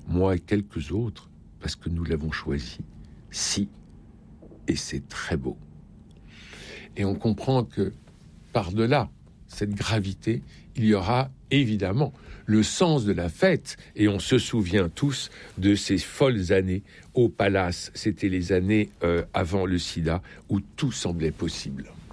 moi et quelques autres, parce que nous l'avons choisi. Si, et c'est très beau. Et on comprend que par-delà cette gravité, il y aura évidemment le sens de la fête. Et on se souvient tous de ces folles années au Palace. C'était les années avant le sida où tout semblait possible.